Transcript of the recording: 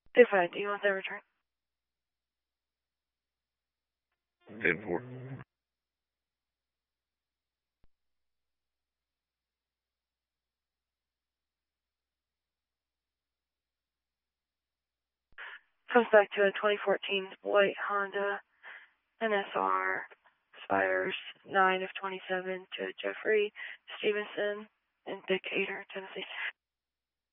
They're fine. Do you want that return? 10-4. Comes back to a 2014 white Honda NSR. Expires 9 of 27 to Jeffrey Stevenson in Decatur, Tennessee.